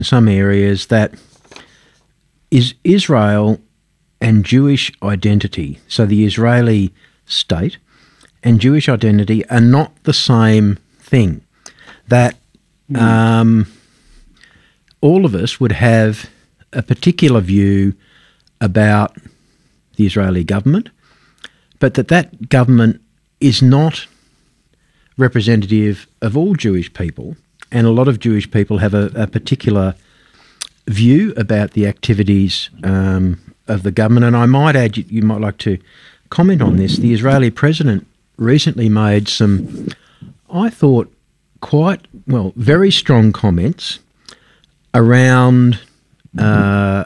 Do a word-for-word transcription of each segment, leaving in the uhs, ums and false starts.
some areas that is Israel and Jewish identity, so the Israeli state and Jewish identity are not the same thing. That mm. um, all of us would have a particular view about the Israeli government, but that that government is not representative of all Jewish people, and a lot of Jewish people have a, a particular view about the activities um, of the government. And I might add, you, you might like to comment on this, the Israeli president recently made some, I thought, quite, well, very strong comments around uh,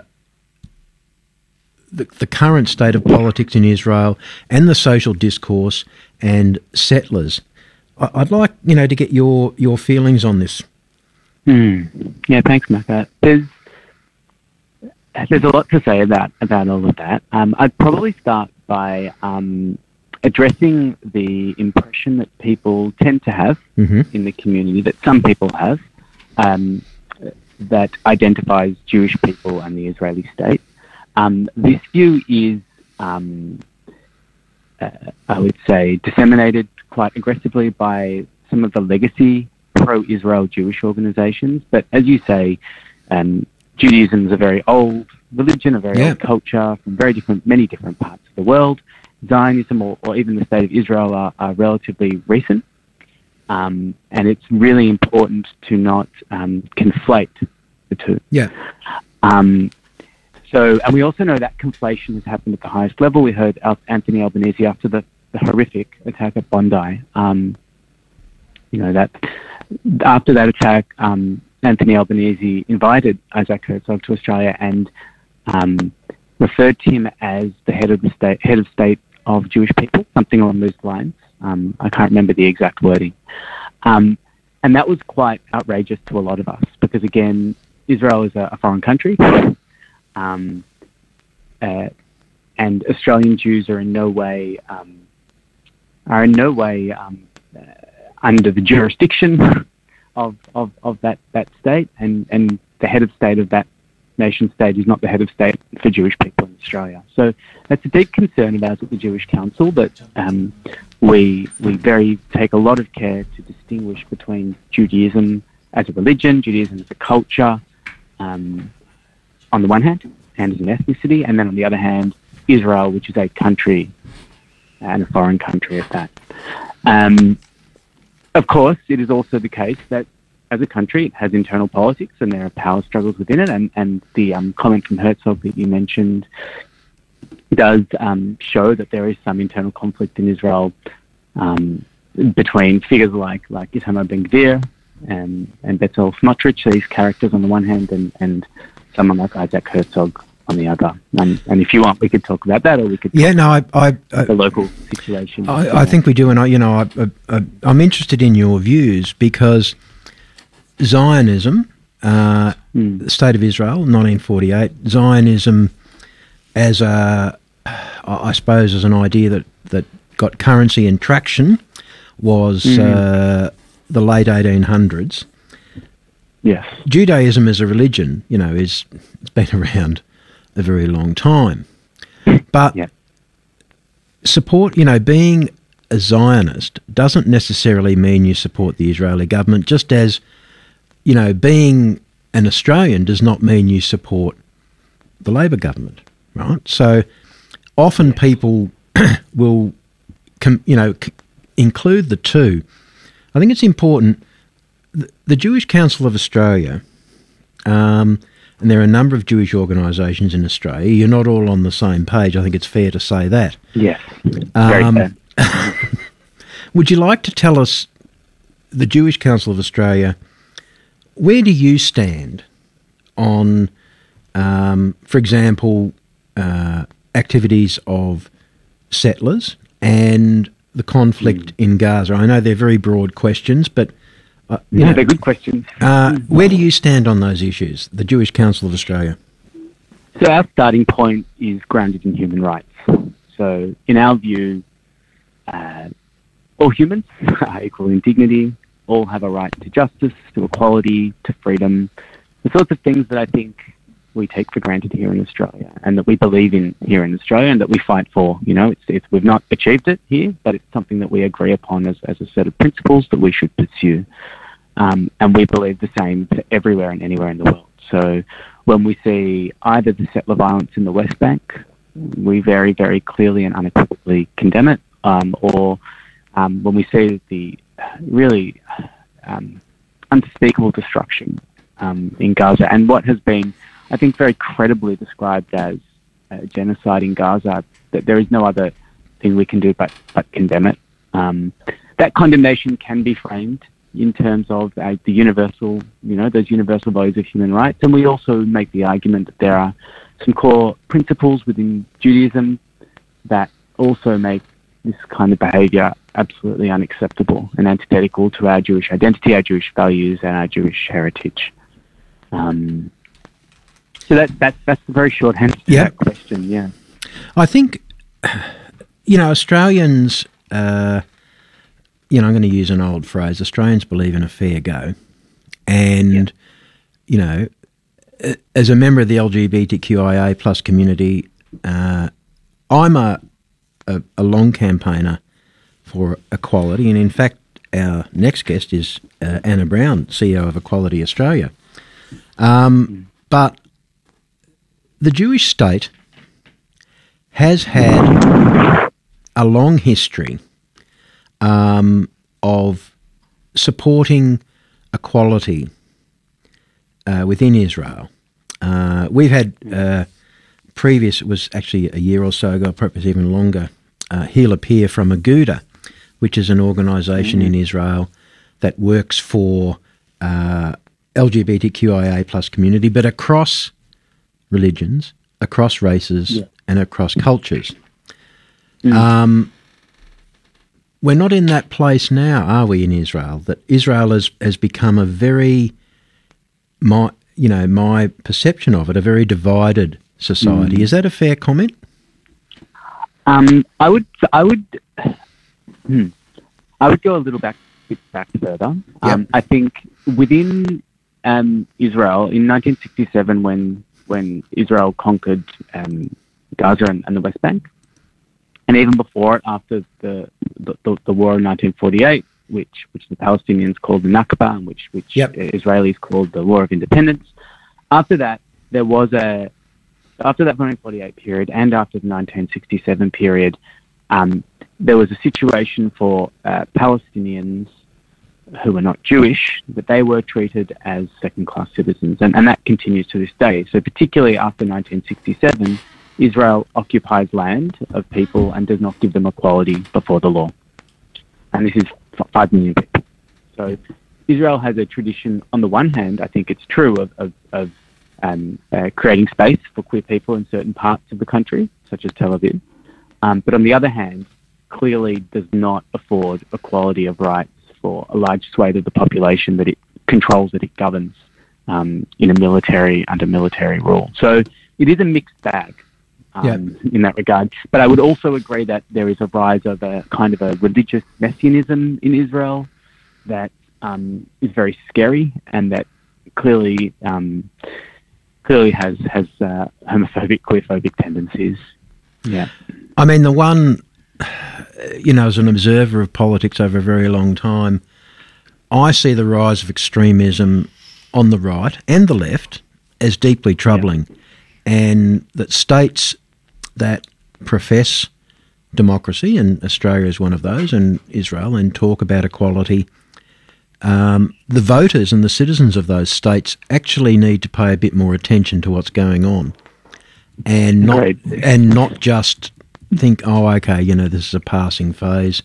the, the current state of politics in Israel and the social discourse and settlers. I, I'd like, you know, to get your, your feelings on this. Mm. Yeah, thanks, Macca. There's there's a lot to say about about all of that. Um, I'd probably start by um, addressing the impression that people tend to have mm-hmm. in the community, that some people have, um, that identifies Jewish people and the Israeli state. Um, this view is, um, uh, I would say, disseminated quite aggressively by some of the legacy pro-Israel Jewish organizations. But as you say, um, Judaism is a very old religion, a very yeah. old culture from very different, many different parts of the world. Zionism or, or even the state of Israel are, are relatively recent. Um, and it's really important to not um, conflate the two. Yeah. Um, so, and we also know that conflation has happened at the highest level. We heard Anthony Albanese after the, the horrific attack at Bondi. Um, you know, that after that attack, um, Anthony Albanese invited Isaac Herzog to Australia and um, referred to him as the head of the state, head of state of Jewish people, something along those lines. Um, I can't remember the exact wording. Um, and that was quite outrageous to a lot of us because, again, Israel is a, a foreign country, um, uh, and Australian Jews are in no way um, are in no way um, uh, under the jurisdiction of, of, of that, that state, and, and the head of state of that nation state is not the head of state for Jewish people in Australia. So that's a deep concern of ours at the Jewish Council, that um, we we very take a lot of care to distinguish between Judaism as a religion, Judaism as a culture, um, on the one hand, and as an ethnicity, and then on the other hand, Israel, which is a country and a foreign country at that. Um, of course, it is also the case that as a country, it has internal politics and there are power struggles within it. And, and the um, comment from Herzog that you mentioned does um, show that there is some internal conflict in Israel um, between figures like, like Itamar Ben-Gvir and, and Bezalel Smotrich, these characters on the one hand, and, and someone like Isaac Herzog on the other. And, and if you want, we could talk about that, or we could talk yeah, no, I, I, I, the local situation. I, I think we do, and I, you know, I, I, I'm interested in your views because Zionism, uh, mm. the State of Israel, nineteen forty-eight, Zionism as a, I suppose, as an idea that, that got currency and traction was mm. uh, the late eighteen hundreds. Yes. Judaism as a religion, you know, is it's been around a very long time. But yeah. support, you know, being a Zionist doesn't necessarily mean you support the Israeli government, just as, you know, being an Australian does not mean you support the Labor government, right? So often yes. people will, com, you know, c- include the two. I think it's important. The, the Jewish Council of Australia, um, and there are a number of Jewish organisations in Australia. You're not all on the same page. I think it's fair to say that. Yes, very um, fair. Would you like to tell us, the Jewish Council of Australia, where do you stand on, um, for example, uh, activities of settlers and the conflict mm. in Gaza? I know they're very broad questions, but uh, yeah, know, they're good questions. Uh, where do you stand on those issues, the Jewish Council of Australia? So our starting point is grounded in human rights. So in our view, uh, all humans are equal in dignity. All have a right to justice, to equality, to freedom, the sorts of things that I think we take for granted here in Australia, and that we believe in here in Australia, and that we fight for. You know, it's, it's we've not achieved it here, but it's something that we agree upon as, as a set of principles that we should pursue. Um, and we believe the same for everywhere and anywhere in the world. So when we see either the settler violence in the West Bank, we very, very clearly and unequivocally condemn it, um, or um, when we see the really um, unspeakable destruction um, in Gaza, and what has been, I think, very credibly described as uh, genocide in Gaza, that there is no other thing we can do but, but condemn it. Um, that condemnation can be framed in terms of uh, the universal, you know, those universal values of human rights. And we also make the argument that there are some core principles within Judaism that also make this kind of behaviour absolutely unacceptable and antithetical to our Jewish identity, our Jewish values, and our Jewish heritage. Um, So that, that, that's the very short answer to yep. that question, yeah. I think, you know, Australians, uh, you know, I'm going to use an old phrase, Australians believe in a fair go. And, yep. you know, as a member of the L G B T Q I A plus community, uh, I'm a, a, a long campaigner for equality. And in fact, our next guest is uh, Anna Brown, C E O of Equality Australia. Um, mm. But the Jewish state has had a long history um, of supporting equality uh, within Israel. Uh, we've had uh, previous, it was actually a year or so ago, perhaps even longer, uh, Hila Peer from Aguda, which is an organisation mm-hmm. in Israel that works for uh, L G B T Q I A plus community, but across religions, across races, yeah. and across cultures. Mm. Um, we're not in that place now, are we, in Israel? That Israel has, has become a very, my you know, my perception of it, a very divided society. Mm. Is that a fair comment? Um, I would, I would, hmm, I would go a little back, bit back further. Yep. Um, I think within um, Israel in nineteen sixty-seven, when when Israel conquered um, Gaza and, and the West Bank, and even before it, after the the, the war in nineteen forty-eight, which which the Palestinians called the Nakba, and which which yep. Israelis called the War of Independence. After that, there was a after that nineteen forty-eight period, and after the nineteen sixty-seven period, um, there was a situation for uh, Palestinians who were not Jewish, that they were treated as second-class citizens, and, and that continues to this day. So particularly after nineteen sixty-seven, Israel occupies land of people and does not give them equality before the law. And this is five million people. So Israel has a tradition, on the one hand, I think it's true, of, of, of um, uh, creating space for queer people in certain parts of the country, such as Tel Aviv. Um, but on the other hand, clearly does not afford equality of rights for a large swathe of the population that it controls, that it governs um, in a military, under military rule. So it is a mixed bag um, yeah. in that regard. But I would also agree that there is a rise of a kind of a religious messianism in Israel that um, is very scary, and that clearly um, clearly has, has uh, homophobic, queerphobic tendencies. Yeah. I mean, the one, you know, as an observer of politics over a very long time, I see the rise of extremism on the right and the left as deeply troubling, yeah. and that states that profess democracy, and Australia is one of those, and Israel, and talk about equality, um, the voters and the citizens of those states actually need to pay a bit more attention to what's going on, and not right. and not just think, oh, okay, you know, this is a passing phase.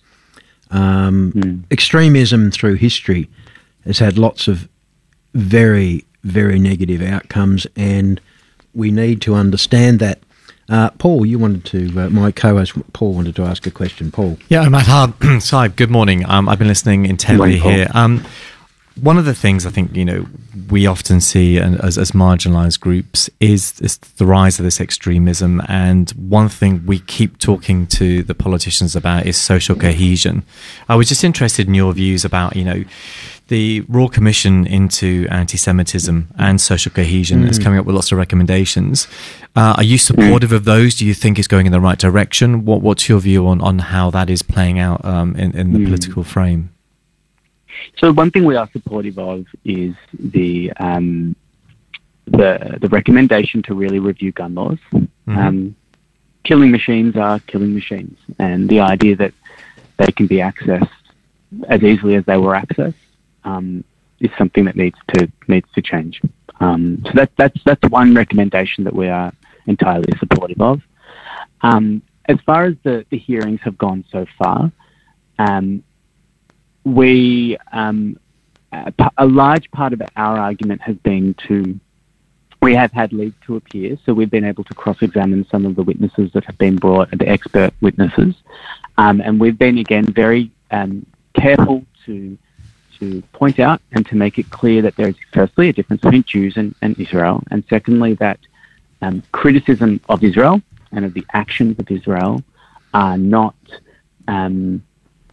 Um, mm. Extremism through history has had lots of very, very negative outcomes, and we need to understand that. Uh, Paul, you wanted to, uh, my co-host Paul wanted to ask a question. Paul. Yeah, Matt Hard. Sorry, good morning. Um, I've been listening intently morning, here. Um, one of the things I think, you know, we often see as, as marginalized groups is, is the rise of this extremism. And one thing we keep talking to the politicians about is social cohesion. I was just interested in your views about, you know, the Royal Commission into Anti-Semitism and Social Cohesion mm. is coming up with lots of recommendations. Uh, are you supportive of those? Do you think it's going in the right direction? What, what's your view on, on how that is playing out um, in, in the mm. political frame? So one thing we are supportive of is the um, the the recommendation to really review gun laws. Mm-hmm. Um, killing machines are killing machines, and the idea that they can be accessed as easily as they were accessed um, is something that needs to needs to change. Um, so that that's that's one recommendation that we are entirely supportive of. Um, as far as the, the hearings have gone so far, um, we um, a, a large part of our argument has been to we have had leave to appear, so we've been able to cross-examine some of the witnesses that have been brought, the expert witnesses, um, and we've been again very um, careful to to point out and to make it clear that there is firstly a difference between Jews and, and Israel, and secondly that um, criticism of Israel and of the actions of Israel are not um,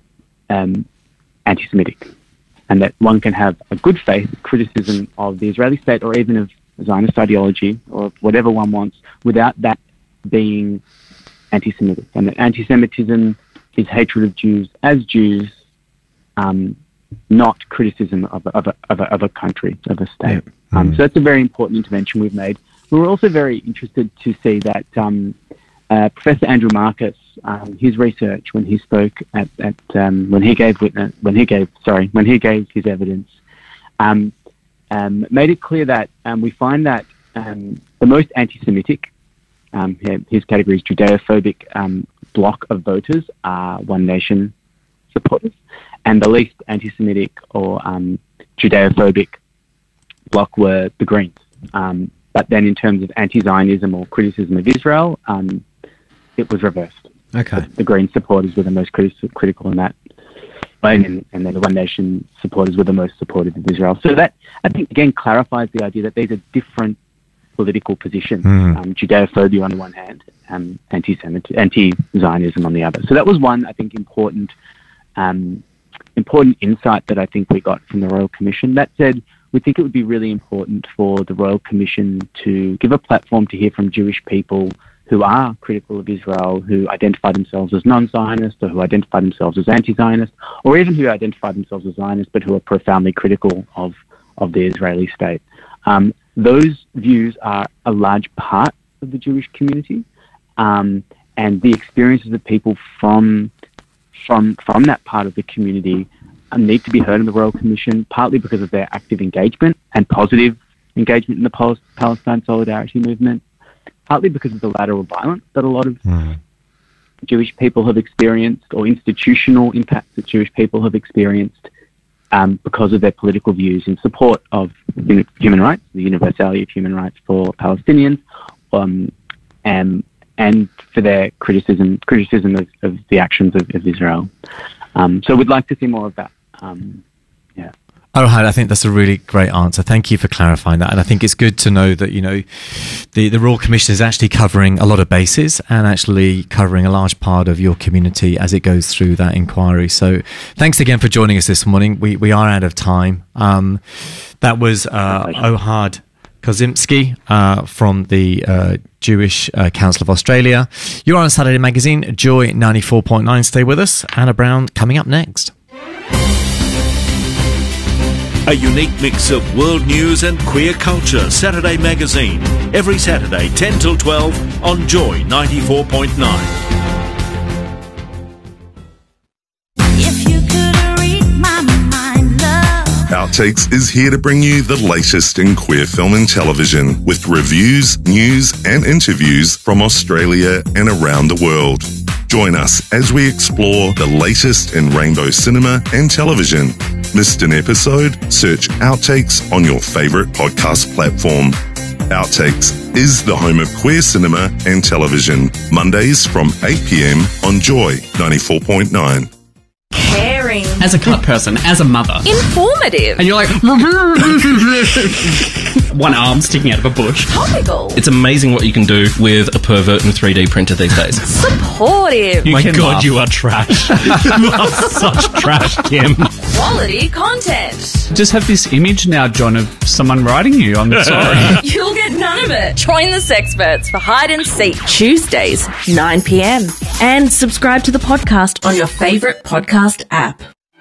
um, anti-Semitic, and that one can have a good faith criticism of the Israeli state or even of Zionist ideology or whatever one wants without that being anti-Semitic, and that anti-Semitism is hatred of Jews as Jews, um, not criticism of a, of, a, of, a, of a country, of a state. Yeah. Um, so that's a very important intervention we've made. We were also very interested to see that um, uh, Professor Andrew Marcus, um, his research when he spoke at, at um, when he gave witness, when he gave sorry when he gave his evidence, um, um, made it clear that um, we find that um, the most anti-Semitic, um, his category is Judeophobic, um, block of voters are One Nation supporters, and the least anti-Semitic or um, Judeophobic bloc were the Greens. Um, but then in terms of anti-Zionism or criticism of Israel, um, it was reversed. Okay. The, the Green supporters were the most criti- critical in that, and then, and then the One Nation supporters were the most supportive of Israel. So that, I think, again, clarifies the idea that these are different political positions. Mm. Um, Judeophobia on the one hand, um, anti-Semitic, anti-Zionism on the other. So that was one, I think, important um, important insight that I think we got from the Royal Commission. That said, we think it would be really important for the Royal Commission to give a platform to hear from Jewish people who are critical of Israel, who identify themselves as non-Zionist or who identify themselves as anti-Zionist, or even who identify themselves as Zionist but who are profoundly critical of, of the Israeli state. Um, those views are a large part of the Jewish community, um, and the experiences of people from from from that part of the community need to be heard in the Royal Commission, partly because of their active engagement and positive engagement in the Pal- Palestine Solidarity movement, partly because of the lateral violence that a lot of mm. Jewish people have experienced, or institutional impacts that Jewish people have experienced um, because of their political views in support of human rights, the universality of human rights for Palestinians, um, and, and for their criticism criticism of, of the actions of, of Israel. Um, so we'd like to see more of that. Um, yeah. Ohad, I think that's a really great answer. Thank you for clarifying that. And I think it's good to know that, you know, the, the Royal Commission is actually covering a lot of bases and actually covering a large part of your community as it goes through that inquiry. So thanks again for joining us this morning. We we are out of time. Um, that was uh, Ohad Kozimski uh, from the uh, Jewish uh, Council of Australia. You're on Saturday Magazine, Joy ninety-four point nine. Stay with us. Anna Brown coming up next. A unique mix of world news and queer culture. Saturday Magazine. Every Saturday, ten till twelve on Joy ninety-four point nine. If you could read my mind, love. Outtakes is here to bring you the latest in queer film and television with reviews, news and interviews from Australia and around the world. Join us as we explore the latest in rainbow cinema and television. Missed an episode? Search Outtakes on your favourite podcast platform. Outtakes is the home of queer cinema and television. Mondays from eight p.m. on Joy ninety-four point nine. Caring. as a cut person, as a mother. Informative. And you're like, one arm sticking out of a bush. Topical. It's amazing what you can do with a pervert and three D printer these days. Supportive. You My can God, laugh. you are trash. You are such trash, Kim. Quality content. Just have this image now, John, of someone writing you. I'm sorry. You'll get none of it. Join the Sexperts for Hide and Seek Tuesdays, nine p.m. And subscribe to the podcast on your favourite podcast app.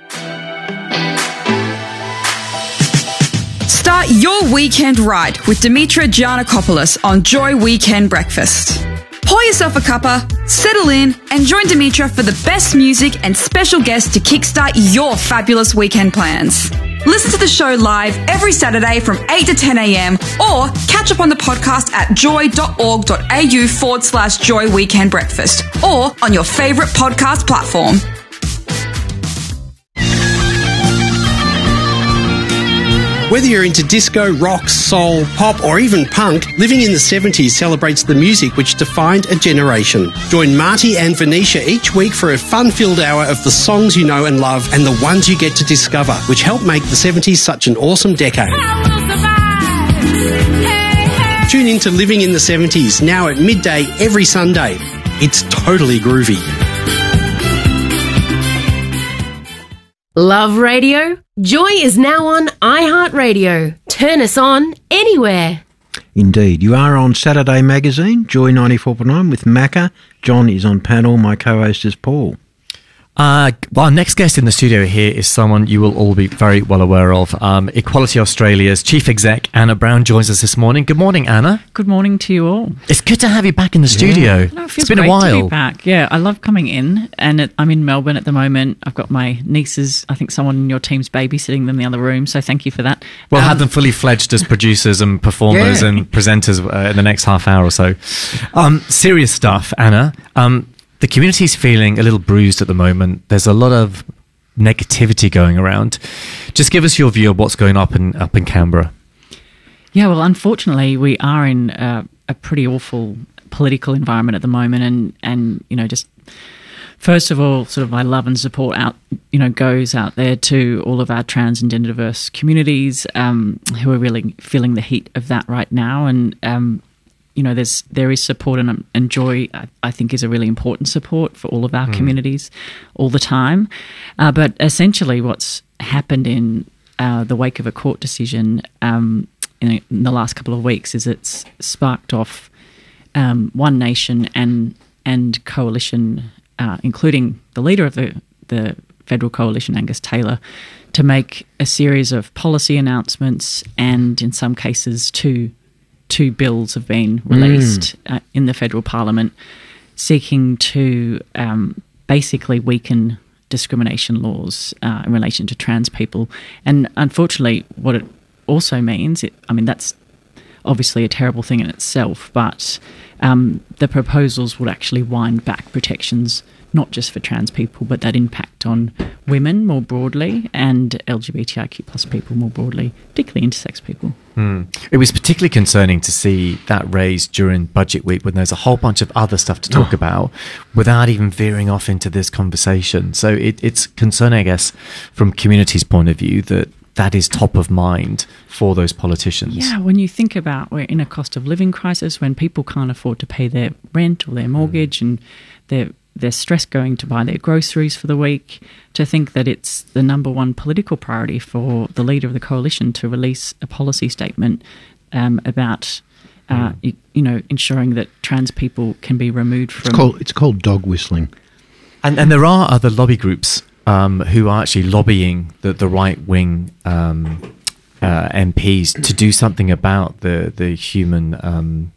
Start your weekend right with Dimitra Giannakopoulos on Joy Weekend Breakfast. Pour yourself a cuppa, settle in, and join Dimitra for the best music and special guests to kickstart your fabulous weekend plans. Listen to the show live every Saturday from eight to ten a.m. or catch up on the podcast at joy.org.au forward slash Joy Weekend Breakfast or on your favourite podcast platform. Whether you're into disco, rock, soul, pop or even punk, Living in the seventies celebrates the music which defined a generation. Join Marty and Venetia each week for a fun-filled hour of the songs you know and love and the ones you get to discover, which helped make the seventies such an awesome decade. Tune in to Living in the seventies, now at midday every Sunday. It's totally groovy. Love radio? Joy is now on iHeartRadio. Turn us on anywhere. Indeed. You are on Saturday Magazine, Joy ninety-four point nine with Macca. John is on panel. My co-host is Paul. Uh, our next guest in the studio here is someone you will all be very well aware of. Um, Equality Australia's Chief Exec, Anna Brown, joins us this morning. Good morning, Anna. Good morning to you all. It's good to have you back in the studio. Yeah. No, it feels it's been great a while. to be back. Yeah, I love coming in, and it, I'm in Melbourne at the moment. I've got my nieces. I think someone in your team's babysitting them in the other room, so thank you for that. We'll Um, have them fully fledged as producers and performers Yeah. and presenters uh, in the next half hour or so. Um, serious stuff, Anna. Um, the community's feeling a little bruised at the moment. There's a lot of negativity going around. Just give us your view of what's going up in up in Canberra. Yeah, well, unfortunately, we are in a, a pretty awful political environment at the moment, and and you know, just first of all, sort of my love and support out, you know, goes out there to all of our trans and gender diverse communities um, who are really feeling the heat of that right now, and um, you know, there's there is support and, and joy. I, I think is a really important support for all of our Mm. communities, all the time. Uh, but essentially, what's happened in uh, the wake of a court decision um, in, in the last couple of weeks is it's sparked off um, One Nation and and coalition, uh, including the leader of the the federal coalition, Angus Taylor, to make a series of policy announcements, and in some cases, two two bills have been released mm. uh, in the federal parliament, seeking to um, basically weaken discrimination laws uh, in relation to trans people. And unfortunately, what it also means, it, I mean, that's obviously a terrible thing in itself, but um, the proposals would actually wind back protections, not just for trans people, but that impact on women more broadly and L G B T I Q plus people more broadly, particularly intersex people. Mm. It was particularly concerning to see that raised during budget week when there's a whole bunch of other stuff to talk about without even veering off into this conversation. So it, it's concerning, I guess, from community's point of view that that is top of mind for those politicians. Yeah, when you think about we're in a cost of living crisis, when people can't afford to pay their rent or their mortgage mm. and they're they're stressed going to buy their groceries for the week, to think that it's the number one political priority for the leader of the coalition to release a policy statement um, about, uh, mm. you, you know, ensuring that trans people can be removed from... It's called, it's called dog whistling. And, and there are other lobby groups um, who are actually lobbying the, the right-wing um, uh, M Ps to do something about the, the human... Um,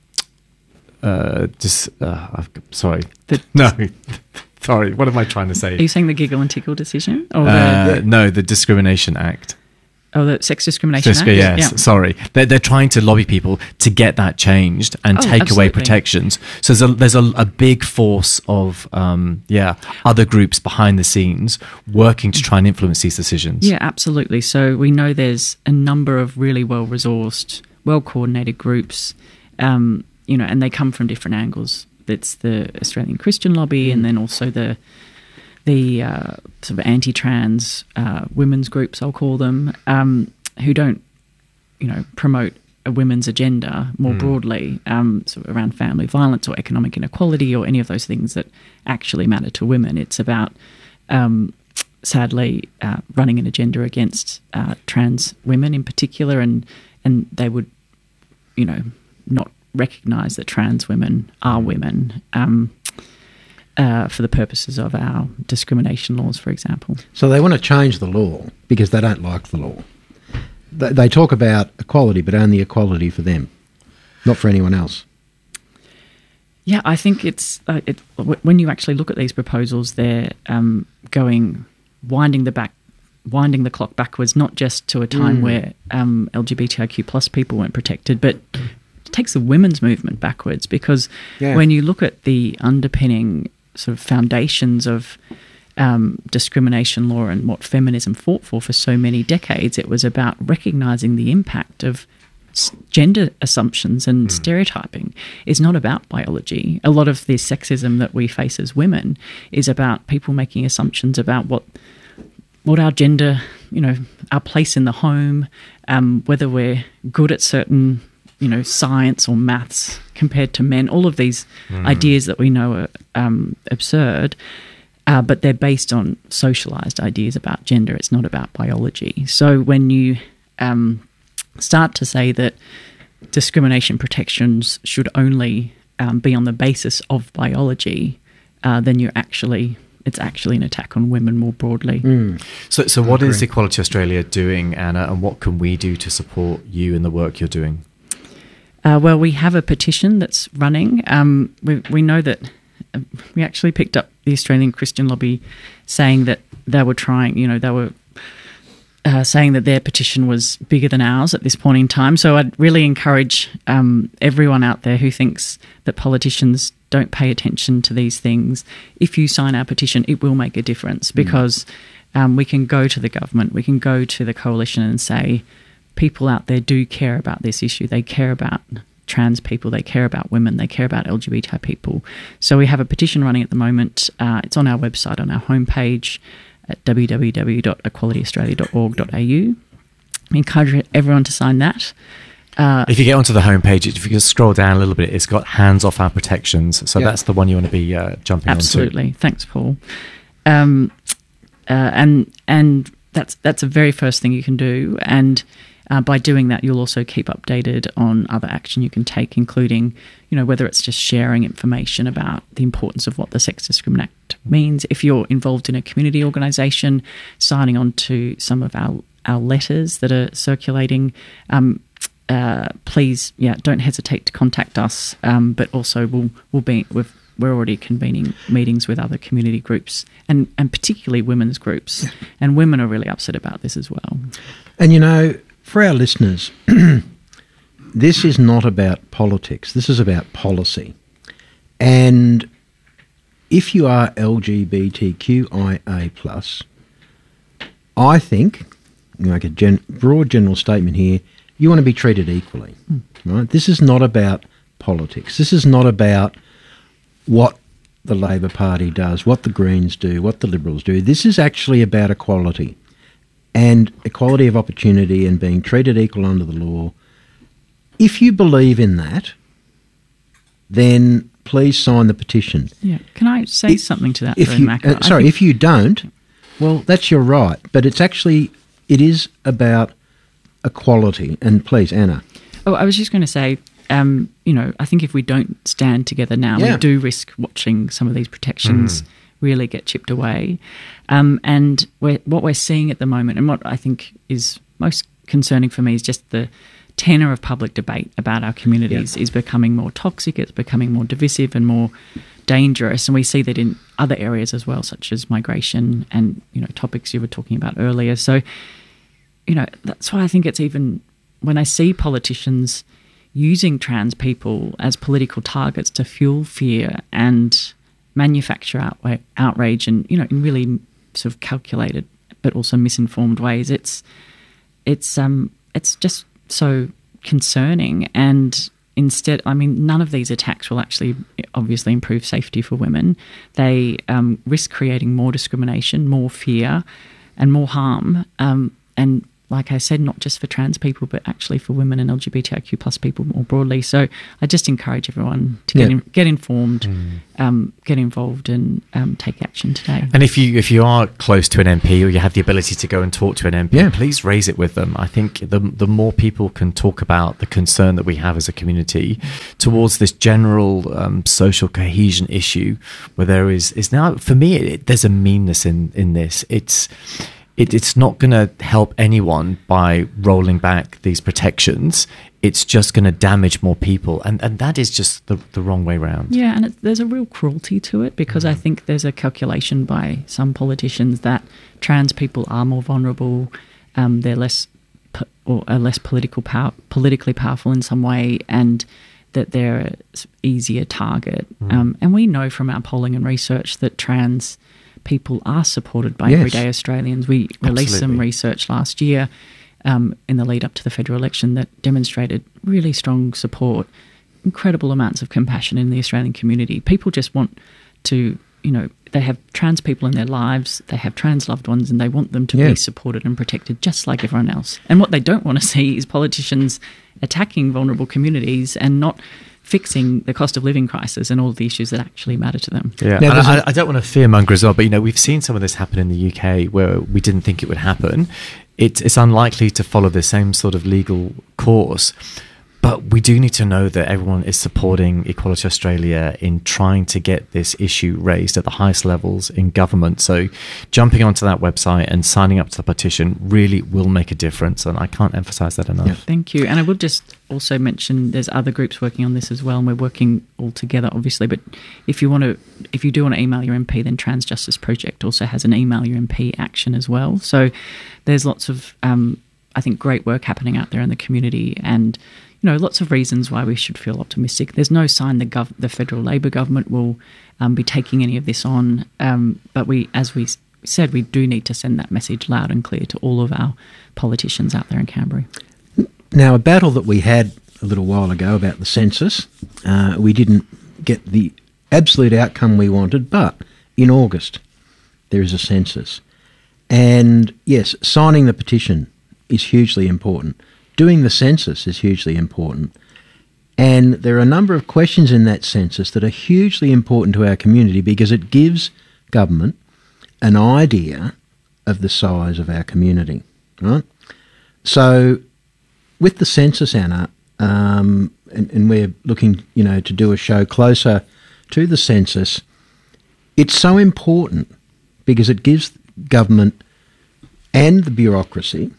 Uh, just uh, I've, sorry, the, no, sorry. What am I trying to say? Are you saying the Giggle and Tickle decision? Or uh, the, the, no, the Discrimination Act. Oh, the Sex Discrimination Disc- Act. Yes, yeah. sorry. They're they're trying to lobby people to get that changed and oh, take absolutely. away protections. So there's a there's a, a big force of um, yeah other groups behind the scenes working to try and influence these decisions. Yeah, absolutely. So we know there's a number of really well resourced, well coordinated groups. Um, You know, and they come from different angles. It's the Australian Christian Lobby, mm. and then also the the uh, sort of anti-trans uh, women's groups, I'll call them, um, who don't, you know, promote a women's agenda more Mm. broadly, um, sort of around family violence or economic inequality or any of those things that actually matter to women. It's about, um, sadly, uh, running an agenda against uh, trans women in particular, and and they would, you know, not recognise that trans women are women. Um, Uh, for the purposes of our discrimination laws, for example. So they want to change the law because they don't like the law. They, they talk about equality, but only equality for them, not for anyone else. Yeah, I think it's uh, it, w- when you actually look at these proposals, they're um, going winding the back, winding the clock backwards, not just to a time Mm. where um, L G B T I Q plus people weren't protected, but it takes the women's movement backwards because Yeah. when you look at the underpinning sort of foundations of um, discrimination law and what feminism fought for for so many decades, it was about recognising the impact of s- gender assumptions and stereotyping. It's not about biology. A lot of the sexism that we face as women is about people making assumptions about what what our gender, you know, our place in the home, um, whether we're good at certain, you know, science or maths compared to men, all of these Mm. ideas that we know are um, absurd, uh, but they're based on socialised ideas about gender. It's not about biology. So when you um, start to say that discrimination protections should only um, be on the basis of biology, uh, then you're actually... it's actually an attack on women more broadly. So, so what is agree. Equality Australia doing, Anna, and what can we do to support you in the work you're doing? Uh, well, we have a petition that's running. Um, we, we know that uh, we actually picked up the Australian Christian Lobby saying that they were trying, you know, they were uh, saying that their petition was bigger than ours at this point in time. So I'd really encourage um, everyone out there who thinks that politicians don't pay attention to these things. If you sign our petition, it will make a difference because um, we can go to the government, we can go to the coalition and say, people out there do care about this issue. They care about trans people. They care about women. They care about L G B T I people. So we have a petition running at the moment. Uh, it's on our website, on our homepage at w w w dot equality australia dot org dot a u. I encourage everyone to sign that. Uh, If you get onto the homepage, if you can scroll down a little bit, it's got hands off our protections. So Yeah. that's the one you want to be uh, jumping Absolutely. onto. Thanks, Paul. Um, uh, and and that's that's the very first thing you can do. And uh, by doing that, you'll also keep updated on other action you can take, including, you know, whether it's just sharing information about the importance of what the Sex Discrimination Act means. If you're involved in a community organisation, signing on to some of our, our letters that are circulating. Um, uh, please, yeah, don't hesitate to contact us. Um, but also, we'll we'll be we've, we're already convening meetings with other community groups and and particularly women's groups. And women are really upset about this as well. And you know, for our listeners, this is not about politics. This is about policy. And if you are L G B T Q I A plus, I think, like a gen- broad general statement here, you want to be treated equally, mm. right? This is not about politics. This is not about what the Labor Party does, what the Greens do, what the Liberals do. This is actually about equality and equality of opportunity and being treated equal under the law. If you believe in that, then please sign the petition. Yeah. Can I say if, something to that? If you, uh, sorry, if you don't, well, that's your right. But it's actually, it is about equality. And please, Anna. Oh, I was just going to say, um, you know, I think if we don't stand together now, yeah. we do risk watching some of these protections mm. really get chipped away. Um, and we're, what we're seeing at the moment, and what I think is most concerning for me, is just the tenor of public debate about our communities yeah. is becoming more toxic, it's becoming more divisive and more dangerous. And we see that in other areas as well, such as migration and, you know, topics you were talking about earlier. So, you know, that's why I think it's even, when I see politicians using trans people as political targets to fuel fear and manufacture out- outrage and, you know, in really sort of calculated but also misinformed ways, it's it's um it's just so concerning. And, instead, I mean, none of these attacks will actually obviously improve safety for women. They um, risk creating more discrimination, more fear, and more harm. Um, and like I said, not just for trans people, but actually for women and L G B T I Q plus people more broadly. So I just encourage everyone to get Yeah. in, get informed, Mm. um, get involved, and um, take action today. And if you if you are close to an M P or you have the ability to go and talk to an M P, Yeah. please raise it with them. I think the the more people can talk about the concern that we have as a community towards this general um, social cohesion issue, where there is is now for me it, there's a meanness in in this. It's It, it's not going to help anyone by rolling back these protections. It's just going to damage more people. And, and that is just the, the wrong way round. Yeah, and it, there's a real cruelty to it because I think there's a calculation by some politicians that trans people are more vulnerable, um, they're less po- or are less political power, politically powerful in some way, and that they're an easier target. Mm. Um, and we know from our polling and research that trans people are supported by Yes. everyday Australians. We released some Absolutely. research last year um, in the lead up to the federal election that demonstrated really strong support, incredible amounts of compassion in the Australian community. People just want to, you know, they have trans people in their lives, they have trans loved ones, and they want them to Yeah. be supported and protected just like everyone else. And what they don't want to see is politicians attacking vulnerable communities and not fixing the cost of living crisis and all the issues that actually matter to them. Yeah, Now, and there's I, a- I don't want to fearmonger as well, but you know we've seen some of this happen in the U K where we didn't think it would happen. It, it's unlikely to follow the same sort of legal course, but we do need to know that everyone is supporting Equality Australia in trying to get this issue raised at the highest levels in government. So jumping onto that website and signing up to the petition really will make a difference, and I can't emphasise that enough. Thank you. And I will just also mention there's other groups working on this as well, and we're working all together, obviously. But if you want to, if you do want to email your M P, then Trans Justice Project also has an email your M P action as well. So there's lots of, um, I think, great work happening out there in the community, and you know, lots of reasons why we should feel optimistic. There's no sign the gov- the federal Labor government will um, be taking any of this on, um, but we, as we s- said, we do need to send that message loud and clear to all of our politicians out there in Canberra. Now, a battle that we had a little while ago about the census, uh, we didn't get the absolute outcome we wanted, but in August there is a census. And yes, signing the petition is hugely important. Doing the census is hugely important. And there are a number of questions in that census that are hugely important to our community because it gives government an idea of the size of our community, right? So with the census, Anna, um, and, and we're looking, you know, to do a show closer to the census, it's so important because it gives government and the bureaucracy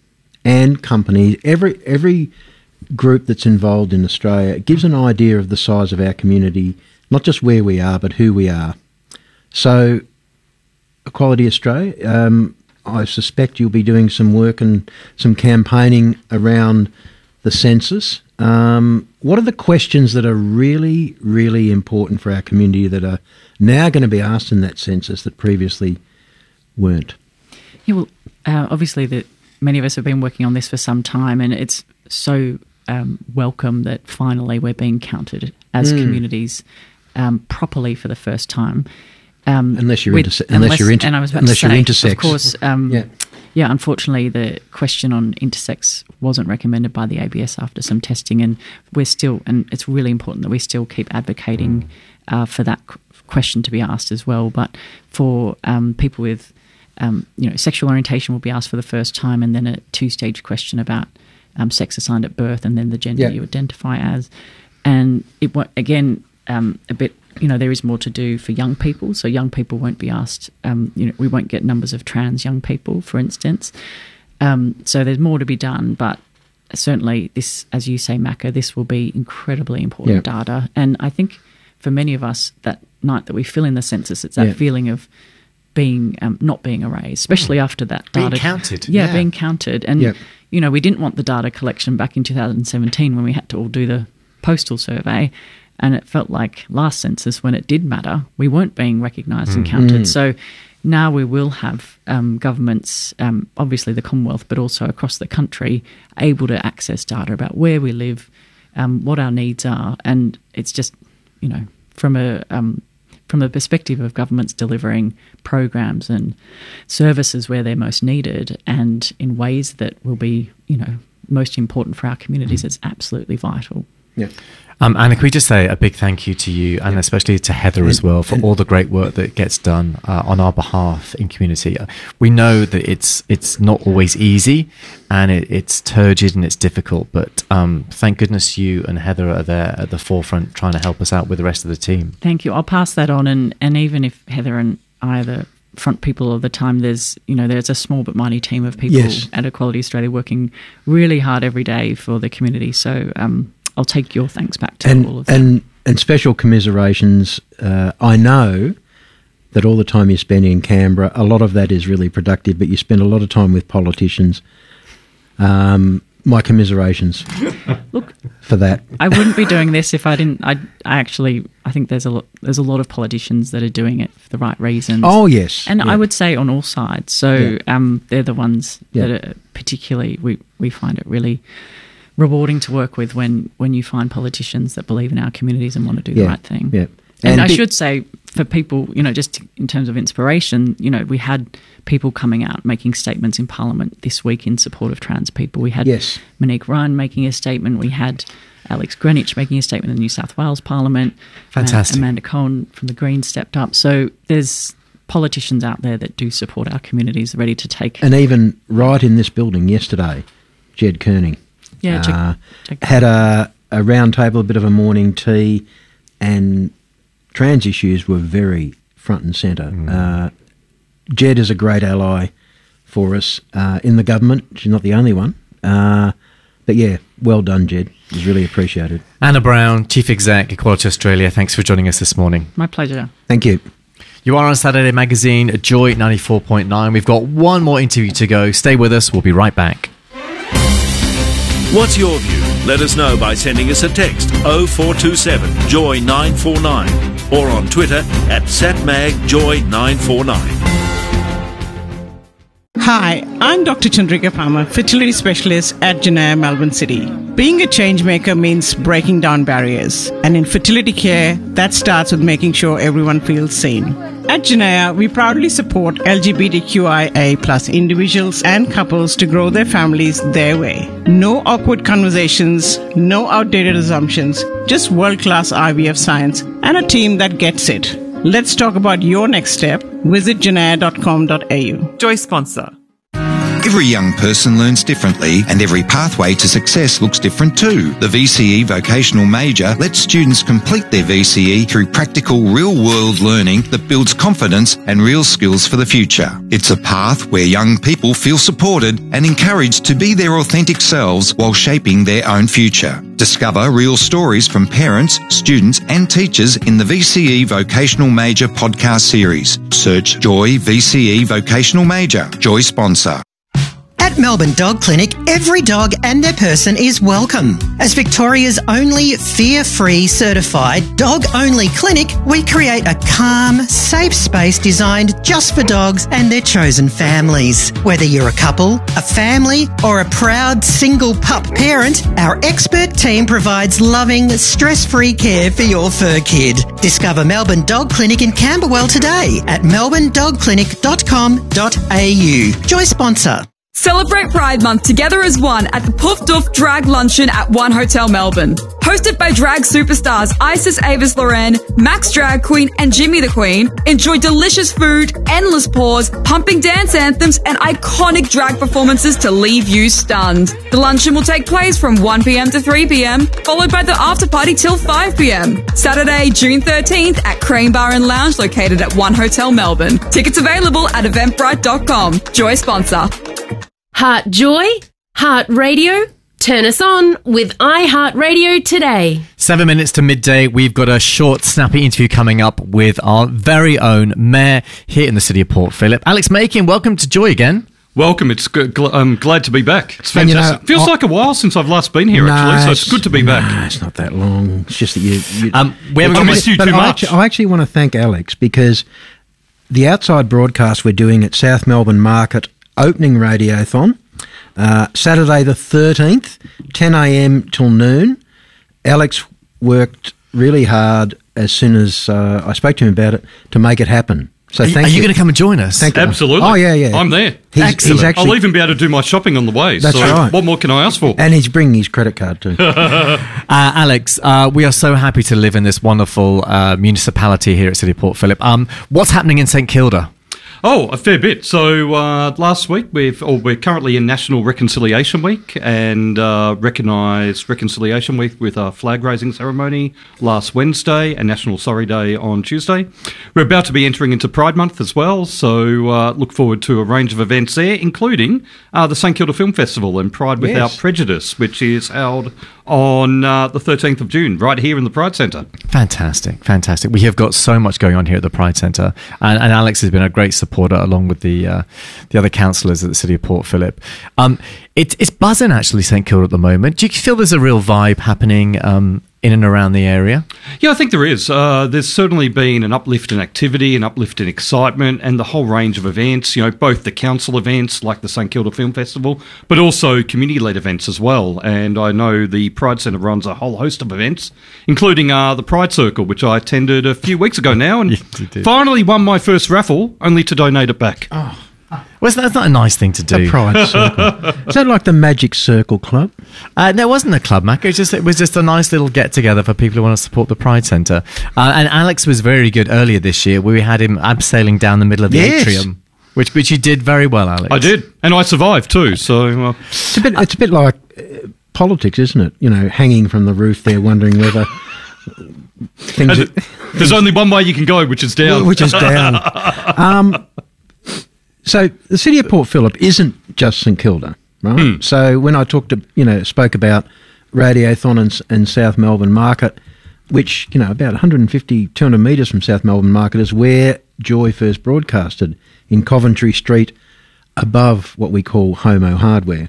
and companies, every every group that's involved in Australia, it gives an idea of the size of our community, not just where we are, but who we are. So, Equality Australia, um, I suspect you'll be doing some work and some campaigning around the census. Um, what are the questions that are really, really important for our community that are now going to be asked in that census that previously weren't? Yeah, well, uh, obviously, the, many of us have been working on this for some time, and it's so um, welcome that finally we're being counted as Mm. communities um, properly for the first time. Um, Unless you're with- interse- unless you're inter- and I was about unless to you're say, intersex. Of course, um, Yeah. yeah. Unfortunately, the question on intersex wasn't recommended by the A B S after some testing, and we're still, and it's really important that we still keep advocating uh, for that qu- question to be asked as well. But for um, people with Um, you know, sexual orientation will be asked for the first time, and then a two-stage question about um, sex assigned at birth, and then the gender Yeah. you identify as. And it wa- again, um, a bit, you know, there is more to do for young people. So young people won't be asked. Um, you know, we won't get numbers of trans young people, for instance. Um, so there's more to be done, but certainly this, as you say, Macca, this will be incredibly important Yeah. data. And I think for many of us, that night that we fill in the census, it's that Yeah. feeling of being um, not being erased, especially after that Being data counted, Yeah, yeah. being counted, and Yep. you know we didn't want the data collection back in two thousand seventeen when we had to all do the postal survey, and it felt like last census when it did matter we weren't being recognised and counted. Mm. So now we will have um, governments, um, obviously the Commonwealth, but also across the country, able to access data about where we live, um, what our needs are, and it's just, you know, from a um, from the perspective of governments delivering programs and services where they're most needed and in ways that will be, you know, most important for our communities, it's absolutely vital. Yeah. Um, Anna, can we just say a big thank you to you and especially to Heather as well for all the great work that gets done uh, on our behalf in community. Uh, we know that it's it's not always easy and it, it's turgid and it's difficult, but um, thank goodness you and Heather are there at the forefront trying to help us out with the rest of the team. Thank you. I'll pass that on, and, and even if Heather and I are the front people all the time, there's, you know, there's a small but mighty team of people Yes. at Equality Australia working really hard every day for the community. So um, I'll take your thanks back to and, all of them. and and special commiserations. Uh, I know that all the time you spend in Canberra, a lot of that is really productive, but you spend a lot of time with politicians. Um, my commiserations Look, for that. I wouldn't be doing this if I didn't. I, I actually, I think there's a lot, there's a lot of politicians that are doing it for the right reasons. Oh, yes. and Yeah. I would say on all sides. So Yeah. um, they're the ones Yeah. that are particularly we we find it really rewarding to work with when when you find politicians that believe in our communities and want to do Yeah. the right thing. Yeah. And, And I bit- should say, for people, you know, just in terms of inspiration, you know, we had people coming out making statements in Parliament this week in support of trans people. We had Yes. Monique Ryan making a statement. We had Alex Greenwich making a statement in the New South Wales Parliament. Fantastic. Amanda Cohen from the Greens stepped up. So there's politicians out there that do support our communities, ready to take. And even right in this building yesterday, Jed Kearney Yeah, check- uh, check- had a, a round table, a bit of a morning tea, and trans issues were very front and centre. Mm. Uh, Jed is a great ally for us uh, in the government. She's not the only one. Uh, but yeah, well done, Jed. It was really appreciated. Anna Brown, Chief Exec, Equality Australia, thanks for joining us this morning. My pleasure. Thank you. You are on Saturday Magazine, Joy ninety-four point nine. We've got one more interview to go. Stay with us. We'll be right back. What's your view? Let us know by sending us a text oh four two seven Joy nine four nine or on Twitter at satmagjoy nine four nine. Hi, I'm Doctor Chandrika Palmer, fertility specialist at Janaya, Melbourne City. Being a change maker means breaking down barriers, and in fertility care, that starts with making sure everyone feels seen. At Janaya, we proudly support L G B T Q I A plus individuals and couples to grow their families their way. No awkward conversations, no outdated assumptions, just world-class I V F science and a team that gets it. Let's talk about your next step. Visit janaya dot com dot a u. Joy sponsor. Every young person learns differently and every pathway to success looks different too. The V C E Vocational Major lets students complete their V C E through practical real-world learning that builds confidence and real skills for the future. It's a path where young people feel supported and encouraged to be their authentic selves while shaping their own future. Discover real stories from parents, students and teachers in the V C E Vocational Major podcast series. Search Joy V C E Vocational Major. Joy sponsor. At Melbourne Dog Clinic, every dog and their person is welcome. As Victoria's only fear-free certified dog-only clinic, we create a calm, safe space designed just for dogs and their chosen families. Whether you're a couple, a family, or a proud single pup parent, our expert team provides loving, stress-free care for your fur kid. Discover Melbourne Dog Clinic in Camberwell today at melbourne dog clinic dot com dot a u. Joy sponsor. Celebrate Pride Month together as one at the Puff Duff Drag Luncheon at One Hotel Melbourne. Hosted by drag superstars Isis Avis Loren, Max Drag Queen and Jimmy the Queen, enjoy delicious food, endless pours, pumping dance anthems and iconic drag performances to leave you stunned. The luncheon will take place from one p.m. to three p.m, followed by the after party till five p.m. Saturday, June thirteenth at Crane Bar and Lounge located at One Hotel Melbourne. Tickets available at eventbrite dot com. Joy sponsor. Heart Joy, Heart Radio. Turn us on with iHeartRadio today. Seven minutes to midday. We've got a short, snappy interview coming up with our very own mayor here in the city of Port Phillip. Alex Makin, welcome to Joy again. Welcome. It's good. Gl- I'm glad to be back. It's And, fantastic. you know, Feels I- like a while since I've last been here, No, actually, so it's good to be no, back. it's not that long. It's just that you... you Um, we haven't I got missed you but too I much. Actually, I actually want to thank Alex because the outside broadcast we're doing at South Melbourne Market opening radiothon, uh, Saturday the thirteenth, ten a.m. till noon. Alex worked really hard as soon as uh, I spoke to him about it to make it happen. So Are, you- thank are you you. going to come and join us? Thank you. Absolutely. Oh, yeah, yeah. I'm there. He's- Excellent. he's actually- I'll even be able to do my shopping on the way. That's so right. what more can I ask for? And he's bringing his credit card too. Uh, Alex, uh, we are so happy to live in this wonderful uh, municipality here at City of Port Phillip. Um, what's happening in St Kilda? Oh, a fair bit. So uh, last week, we've or we're currently in National Reconciliation Week and uh, recognised Reconciliation Week with a flag raising ceremony last Wednesday and National Sorry Day on Tuesday. We're about to be entering into Pride Month as well, so uh, look forward to a range of events there, including uh, the St Kilda Film Festival and Pride Without Yes. Prejudice, which is held on uh, the thirteenth of June, right here in the Pride Centre. Fantastic, fantastic. We have got so much going on here at the Pride Centre, and, and Alex has been a great supporter along with the uh, the other councillors at the City of Port Phillip. Um, it, it's buzzing actually, St Kilda at the moment. Do you feel there's a real vibe happening um, in and around the area? Yeah, I think there is. Uh, there's certainly been an uplift in activity, an uplift in excitement, and the whole range of events, you know, both the council events like the St Kilda Film Festival, but also community-led events as well. And I know the Pride Centre runs a whole host of events, including uh, the Pride Circle, which I attended a few weeks ago now, and Yes, you did. finally won my first raffle, only to donate it back. Oh. Well, that's not a nice thing to do. The Pride Circle. Is that like the Magic Circle Club? Uh, no, it wasn't a club, Mac. It was just it was just a nice little get together for people who want to support the Pride Centre. Uh, and Alex was very good earlier this year, where we had him abseiling down the middle of the Yes. atrium, which which you did very well, Alex. I did, and I survived too, so... Uh, It's a bit. It's a bit like uh, politics, isn't it? You know, hanging from the roof there, wondering whether things. and there's only one way you can go, which is down. Which is down. Um, so the City of Port Phillip isn't just St Kilda, right? Hmm. So when I talked to, you know, spoke about Radiothon and, and South Melbourne Market, which, you know, about one hundred fifty, two hundred metres from South Melbourne Market is where Joy first broadcasted, in Coventry Street, above what we call Homo Hardware.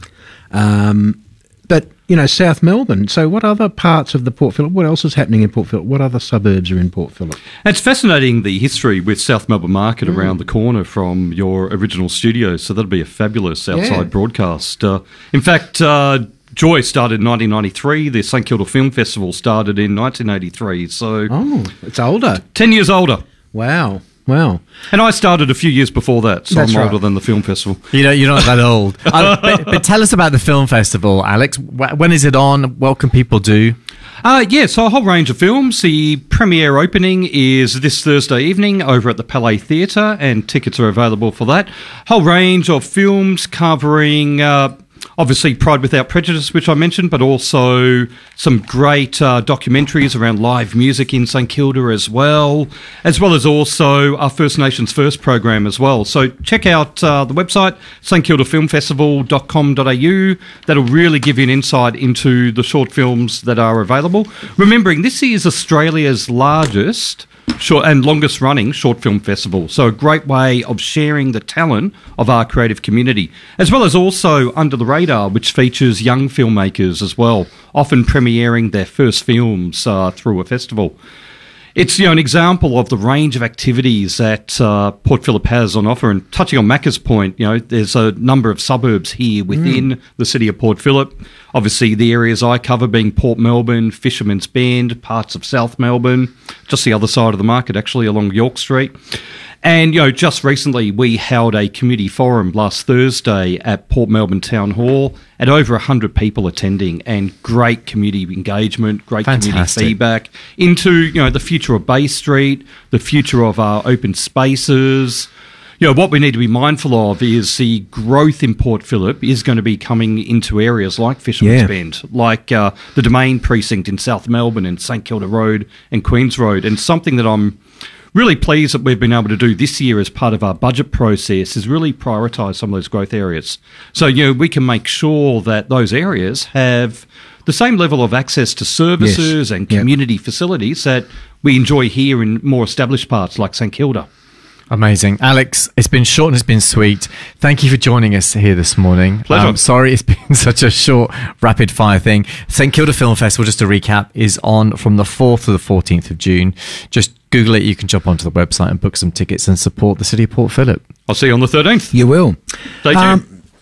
Um, but, you know, South Melbourne, so what other parts of the Port Phillip, what else is happening in Port Phillip? What other suburbs are in Port Phillip? It's fascinating, the history with South Melbourne Market around the corner from your original studio, so that'll be a fabulous outside Yeah. broadcast. Uh, in fact, uh, Joy started in nineteen ninety-three, the St Kilda Film Festival started in nineteen eighty-three, so... Oh, it's older. ten years older. Wow, wow. And I started a few years before that, so That's I'm older right. than the film festival. You know, you're not that old. uh, but, but tell us about the film festival, Alex. Wh- When is it on? What can people do? Uh, yeah, so a whole range of films. The premiere opening is this Thursday evening over at the Palais Theatre, and tickets are available for that. Whole range of films covering... Uh, Obviously, Pride Without Prejudice, which I mentioned, but also some great uh, documentaries around live music in St Kilda as well, as well as also our First Nations First program as well. So check out uh, the website, st kilda film festival dot com dot a u. That'll really give you an insight into the short films that are available. Remembering, this is Australia's largest... short and longest running short film festival, so a great way of sharing the talent of our creative community, as well as also Under the Radar, which features young filmmakers as well, often premiering their first films uh, through a festival. It's, you know, an example of the range of activities that uh, Port Phillip has on offer. And touching on Macca's point, you know, there's a number of suburbs here within mm. the city of Port Phillip. Obviously, the areas I cover being Port Melbourne, Fisherman's Bend, parts of South Melbourne, just the other side of the market, actually, along York Street. And, you know, just recently we held a community forum last Thursday at Port Melbourne Town Hall, and over one hundred people attending, and great community engagement, great Fantastic. community feedback into, you know, the future of Bay Street, the future of our open spaces. You know, what we need to be mindful of is the growth in Port Phillip is going to be coming into areas like Fisherman's Yeah. Bend, like uh, the Domain Precinct in South Melbourne and St Kilda Road and Queens Road. And something that I'm really pleased that we've been able to do this year as part of our budget process is really prioritise some of those growth areas. So, you know, we can make sure that those areas have the same level of access to services Yes. and Yep. community facilities that we enjoy here in more established parts like St Kilda. Amazing. Alex, it's been short and it's been sweet. Thank you for joining us here this morning. Pleasure. Um, sorry it's been such a short, rapid fire thing. St Kilda Film Festival, just to recap, is on from the fourth to the fourteenth of June. Just Google it. You can jump onto the website and book some tickets and support the City of Port Phillip. I'll see you on the thirteenth. You will. Stay tuned. Um,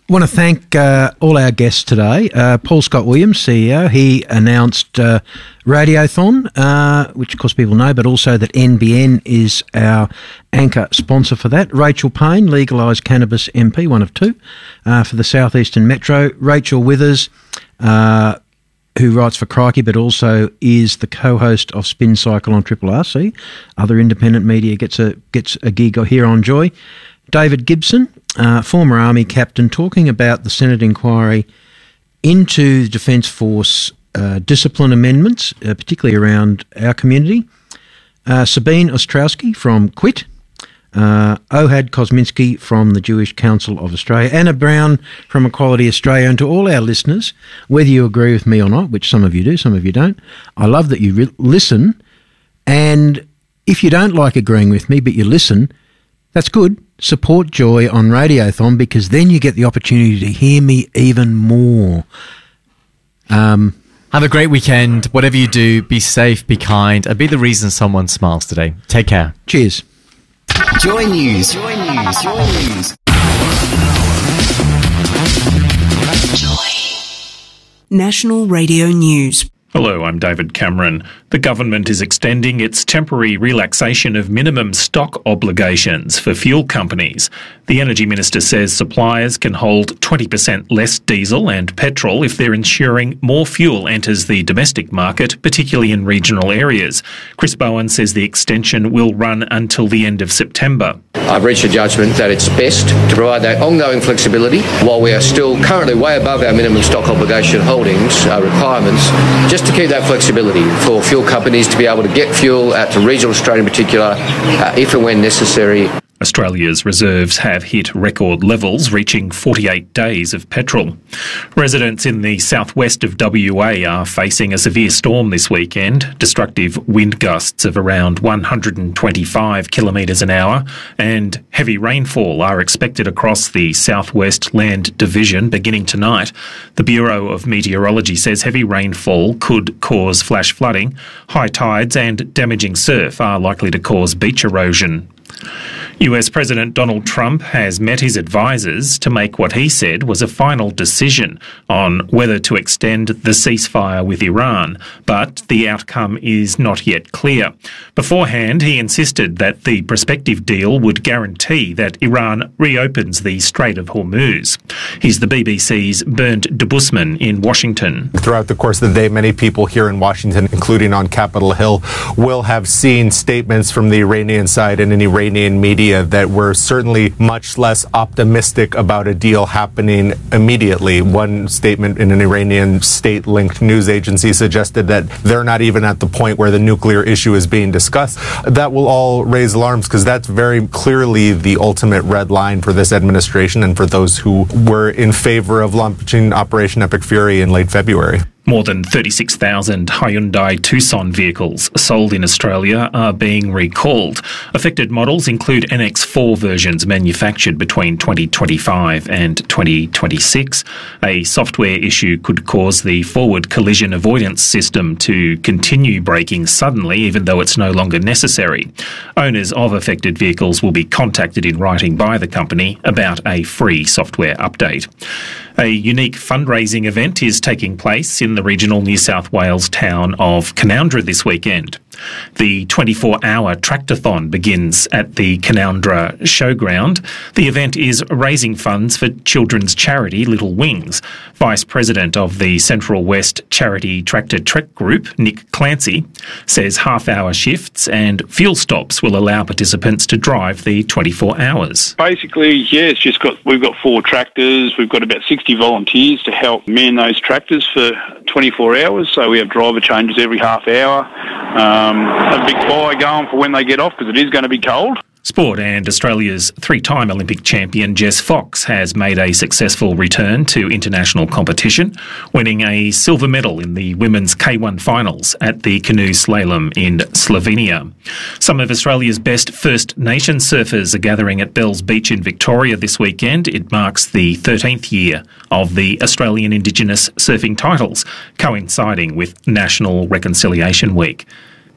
want to thank uh, all our guests today. Uh, Paul Scott Williams, C E O, he announced uh, Radiothon, uh, which of course people know, but also that N B N is our anchor sponsor for that. Rachel Payne, legalised cannabis M P, one of two, uh, for the South Eastern Metro. Rachel Withers, uh, who writes for Crikey, but also is the co-host of Spin Cycle on Triple R C. Other independent media gets a gets a gig here on Joy. David Gibson, uh, former Army captain, talking about the Senate inquiry into the Defence Force uh, discipline amendments, uh, particularly around our community. Uh, Sabine Ostrowski from Quit. Uh, Ohad Kosminski from the Jewish Council of Australia, Anna Brown from Equality Australia, and to all our listeners, whether you agree with me or not, which some of you do, some of you don't, I love that you re- listen, and if you don't like agreeing with me, but you listen, that's good. Support Joy on Radiothon, because then you get the opportunity to hear me even more. Um, Have a great weekend. Whatever you do, be safe, be kind, and be the reason someone smiles today. Take care. Cheers. Joy News. Joy News. Joy News. Joy. National Radio News. Hello, I'm David Cameron. The government is extending its temporary relaxation of minimum stock obligations for fuel companies. The Energy Minister says suppliers can hold twenty percent less diesel and petrol if they're ensuring more fuel enters the domestic market, particularly in regional areas. Chris Bowen says the extension will run until the end of September. I've reached a judgment that it's best to provide that ongoing flexibility while we are still currently way above our minimum stock obligation holdings uh, requirements, just to keep that flexibility for fuel companies to be able to get fuel out to regional Australia in particular, uh, if and when necessary. Australia's reserves have hit record levels, reaching forty-eight days of petrol. Residents in the southwest of W A are facing a severe storm this weekend. Destructive wind gusts of around one hundred twenty-five kilometres an hour and heavy rainfall are expected across the Southwest Land Division beginning tonight. The Bureau of Meteorology says heavy rainfall could cause flash flooding. High tides and damaging surf are likely to cause beach erosion. U S President Donald Trump has met his advisers to make what he said was a final decision on whether to extend the ceasefire with Iran, but the outcome is not yet clear. Beforehand, he insisted that the prospective deal would guarantee that Iran reopens the Strait of Hormuz. Here's the B B C's Bernd Debusman in Washington. Throughout the course of the day, many people here in Washington, including on Capitol Hill, will have seen statements from the Iranian side and in Iranian media that were certainly much less optimistic about a deal happening immediately. One statement in an Iranian state-linked news agency suggested that they're not even at the point where the nuclear issue is being discussed. That will all raise alarms because that's very clearly the ultimate red line for this administration and for those who were in favor of launching Operation Epic Fury in late February. More than thirty-six thousand Hyundai Tucson vehicles sold in Australia are being recalled. Affected models include N X four versions manufactured between twenty twenty-five and twenty twenty-six. A software issue could cause the forward collision avoidance system to continue braking suddenly, even though it's no longer necessary. Owners of affected vehicles will be contacted in writing by the company about a free software update. A unique fundraising event is taking place in the regional New South Wales town of Canowindra this weekend. The twenty-four hour tractathon begins at the Canowindra Showground. The event is raising funds for children's charity Little Wings. Vice President of the Central West Charity Tractor Trek Group, Nick Clancy, says half-hour shifts and fuel stops will allow participants to drive the twenty-four hours. Basically, yeah, it's just got we've got four tractors. We've got about sixty volunteers to help man those tractors for twenty-four hours. So we have driver changes every half hour. Um, a big fire going for when they get off because it is going to be cold. Sport, and Australia's three-time Olympic champion Jess Fox has made a successful return to international competition, winning a silver medal in the women's K one finals at the canoe slalom in Slovenia. Some of Australia's best First Nations surfers are gathering at Bells Beach in Victoria this weekend. It marks the thirteenth year of the Australian Indigenous surfing titles, coinciding with National Reconciliation Week.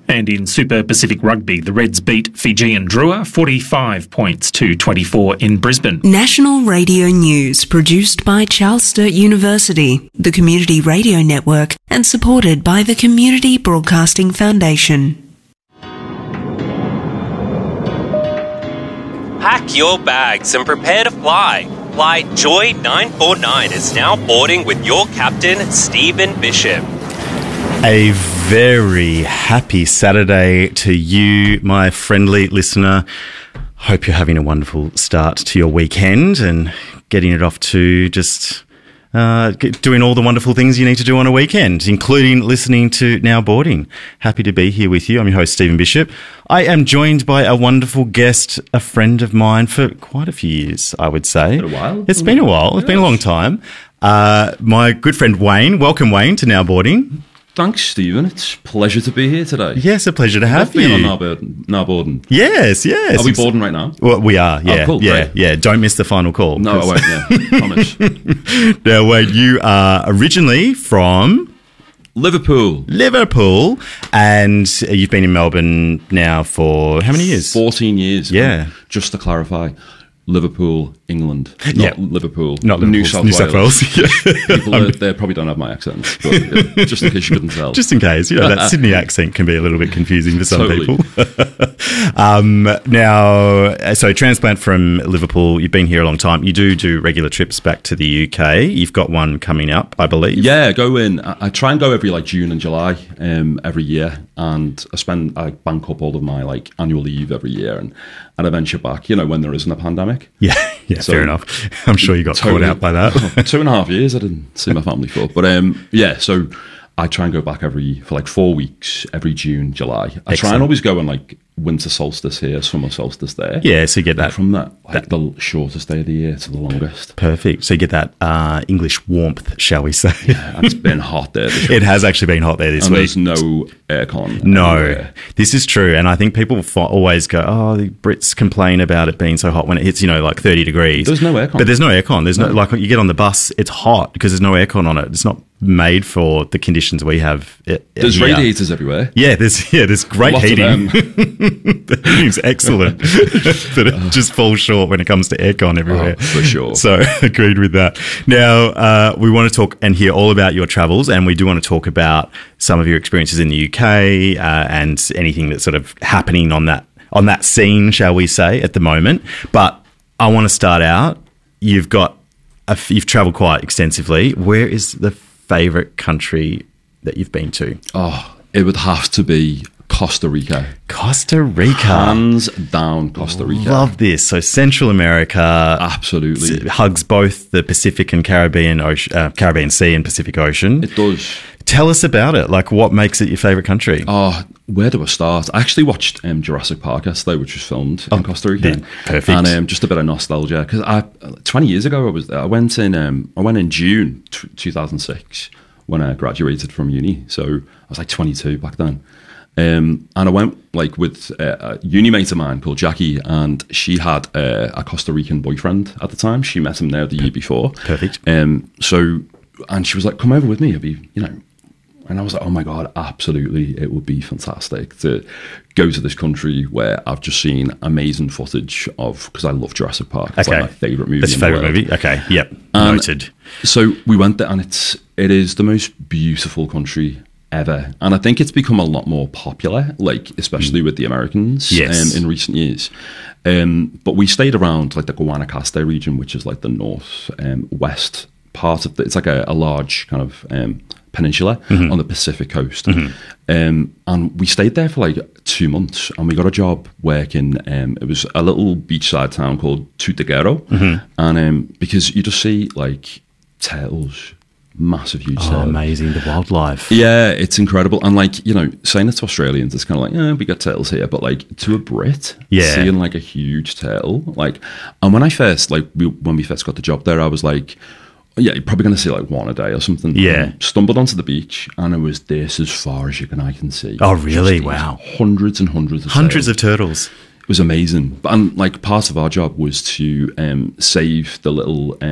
And in Super Pacific Rugby, the Reds beat Fijian Drua forty-five points to twenty-four in Brisbane. National Radio News, produced by Charles Sturt University, the Community Radio Network, and supported by the Community Broadcasting Foundation. Pack your bags and prepare to fly. Flight Joy nine four nine is now boarding with your captain, Stephen Bishop. A very happy Saturday to you, my friendly listener. Hope you're having a wonderful start to your weekend and getting it off to just uh, get, doing all the wonderful things you need to do on a weekend, including listening to Now Boarding. Happy to be here with you. I'm your host, Stephen Bishop. I am joined by a wonderful guest, a friend of mine for quite a few years, I would say. Been a while. It's been a while. It's yes. been a long time. Uh, my good friend Wayne. Welcome, Wayne, to Now Boarding. Thanks, Stephen. It's a pleasure to be here today. Yes, a pleasure to have Love being you. on Now, Board- now Boarding. Yes, yes. Are we boarding right now? Well, we are, yeah. Oh, cool, yeah, great. yeah. Don't miss the final call. No, I won't, yeah. Promise. Now, Wade, you are originally from... Liverpool. Liverpool. And you've been in Melbourne now for how many years? fourteen years. Yeah. Just to clarify, Liverpool, England. Not Yeah. Liverpool. Not New Liverpool, South New Wales. South Wales. Yeah. People are, they probably don't have my accent, but yeah, just in case you couldn't tell. Just in case, you know, that Sydney accent can be a little bit confusing for some Totally. people. um, now, so transplant from Liverpool, you've been here a long time. You do do regular trips back to the U K. You've got one coming up, I believe. Yeah, go in. I, I try and go every like June and July um, every year, and I spend I bank up all of my like annual leave every year, and and I venture back. You know, when there isn't a pandemic. Yeah, yeah, So- fair enough. I'm sure you got Totally. caught out by that. Two and a half years I didn't see my family for. But um, yeah, so I try and go back every, for like four weeks, every June, July. I try Excellent. and always go on like winter solstice here, summer solstice there. Yeah, so you get that. From that, like the shortest day of the year to the longest. Perfect. So you get that uh, English warmth, shall we say. Yeah, and it's been hot there this It week. has actually been hot there this and week. there's no aircon. No, anywhere. this is true. And I think people fo- always go, oh, the Brits complain about it being so hot when it hits, you know, like thirty degrees. There's no aircon. But there's no aircon. There's no, No. like, you get on the bus, it's hot because there's no aircon on it. It's not made for the conditions we have. i- There's here. radiators everywhere. Yeah, there's yeah, there's great Lots of heating. them. The heating's excellent, but it just falls short when it comes to aircon everywhere. Oh, for sure. So agreed with that. Now uh, we want to talk and hear all about your travels, and we do want to talk about some of your experiences in the U K uh, and anything that's sort of happening on that on that scene, shall we say, at the moment. But I want to start out. You've got a f- you've travelled quite extensively. Where is the favourite country that you've been to? Oh, it would have to be Costa Rica. Costa Rica. Hands down Costa Rica. Love this. So Central America Absolutely. s- hugs both the Pacific and Caribbean Ocean, uh, Caribbean Sea and Pacific Ocean. It does. Tell us about it. Like, what makes it your favourite country? Oh, where do I start? I actually watched um, Jurassic Park yesterday, which was filmed in Costa Rica. yeah, perfect. And um, just a bit of nostalgia because I twenty years ago I was I went in um, I went in June t- two thousand six when I graduated from uni. So I was like twenty-two back then. Um, and I went like with uh, a uni mate of mine called Jackie, and she had uh, a Costa Rican boyfriend at the time. She met him there the year before. Perfect. Um, so, and she was like, "Come over with me. It'll be, you know." And I was like, "Oh my god, absolutely! It would be fantastic to go to this country where I've just seen amazing footage of because I love Jurassic Park. It's Okay. like my favorite movie. That's in your the favourite world. movie? Okay, yep. And Noted. So we went there, and it's it is the most beautiful country ever, and I think it's become a lot more popular, like especially with the Americans Yes. um, in recent years. Um, but we stayed around like the Guanacaste region, which is like the north um, west part of the, it's like a, a large kind of um, peninsula Mhm. on the Pacific coast. Mhm. Um, and we stayed there for like two months, and we got a job working. Um, it was a little beachside town called Tutuguero, Mhm. and um, because you just see like turtles, massive, huge Oh, turtles. amazing. The wildlife. Yeah, it's incredible. And like, you know, saying it to Australians, it's kind of like, yeah, we got turtles here. But like to a Brit, Yeah. seeing like a huge turtle, like, and when I first, like, we, when we first got the job there, I was like, yeah, you're probably going to see like one a day or something. Yeah. And stumbled onto the beach, and it was this as far as you can, I can see. Oh, really? Just Wow. Hundreds and hundreds of Hundreds turtles. of turtles. It was amazing. But, and like part of our job was to um, save the little um,